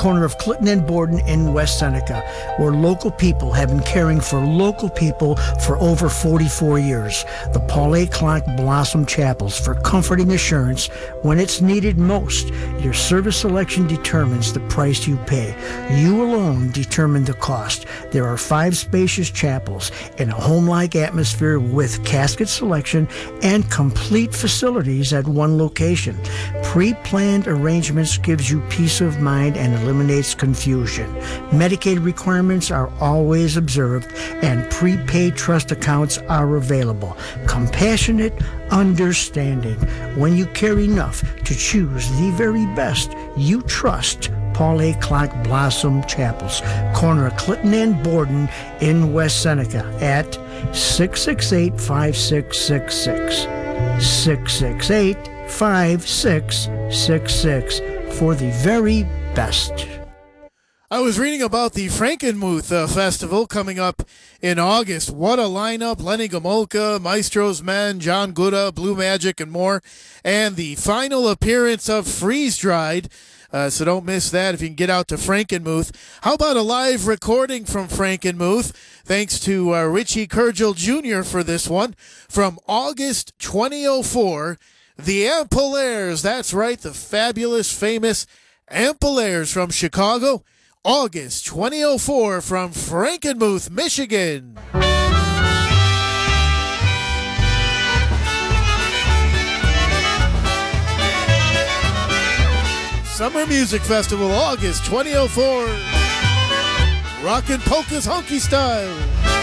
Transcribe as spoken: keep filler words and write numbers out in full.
corner of Clinton and Borden in West Seneca, where local people have been caring for local people for over forty-four years. The Paul A. Clark Blossom Chapels for comforting assurance when it's needed most. Your service selection determines the price you pay. You alone determine the cost. There are five spacious chapels in a home-like atmosphere with casket selection and complete facilities at one location. Pre-planned arrangements gives you peace of mind and eliminates confusion. Medicaid requirements are always observed and prepaid trust accounts are available. Compassionate understanding. When you care enough to choose the very best, you trust Paul A. Clark Blossom Chapels, corner of Clinton and Borden in West Seneca at six six eight, five six six six. six six eight, five six six six for the very best. I was reading about the Frankenmuth uh, Festival coming up in August. What a lineup. Lenny Gomolka, Maestro's Men, John Gouda, Blue Magic, and more. And the final appearance of Freeze Dried. Uh, so don't miss that if you can get out to Frankenmuth. How about a live recording from Frankenmuth? Thanks to uh, Richie Kurgel Junior for this one. From August twenty oh four, the Ampolaires. That's right, the fabulous, famous Ampolaires from Chicago. August twenty oh four from Frankenmuth, Michigan. Summer Music Festival, August twenty oh four. Rockin' Polka's Honky Style.